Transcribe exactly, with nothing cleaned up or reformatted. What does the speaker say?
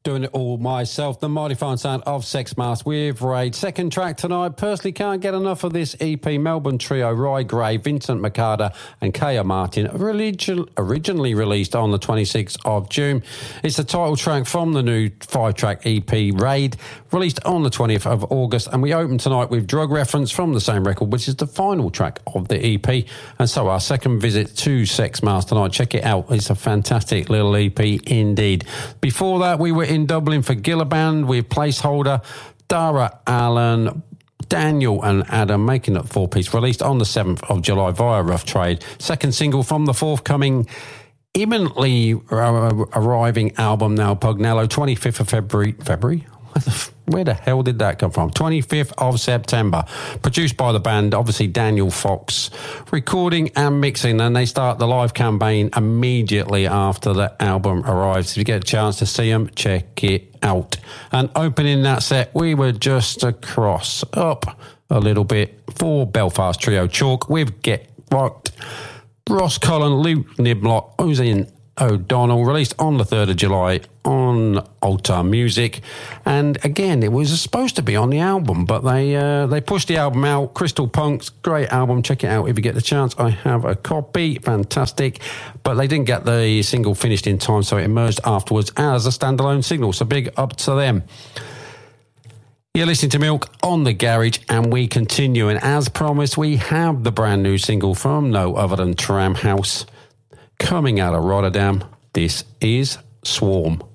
Doing it all myself, the mighty fine sound of Sex Mask with Raid. Second track tonight, personally can't get enough of this E P. Melbourne trio Rye Gray, Vincent McCarter and Kaya Martin, religi- originally released on the twenty-sixth of June. It's the title track from the new five-track E P Raid, released on the twentieth of August, and we open tonight with Drug Reference from the same record, which is the final track of the E P. And so our second visit to Sex Mask tonight, check it out, it's a fantastic little E P indeed. Before that, we were in Dublin for Gillaband with Placeholder, Dara Allen, Daniel and Adam making it four-piece, released on the seventh of July via Rough Trade. Second single from the forthcoming, imminently uh, arriving album now, Pugnello, twenty-fifth of February. February? Where the hell did that come from? twenty-fifth of September. Produced by the band, obviously Daniel Fox. Recording and mixing, and they start the live campaign immediately after the album arrives. If you get a chance to see them, check it out. And opening that set, we were just across, up a little bit for Belfast trio Chalk with Get Rocked. Ross Cullen, Luke Niblock, Ozen O'Donnell, released on the third of July on Altar Music. And again, it was supposed to be on the album, but they uh, they pushed the album out. Crystal Punks, great album, check it out if you get the chance. I have a copy, fantastic, but they didn't get the single finished in time, so it emerged afterwards as a standalone single, so big up to them. You're listening to Milk on the Garage, and we continue, and as promised, we have the brand new single from no other than Tram House. Coming out of Rotterdam, this is Swarm.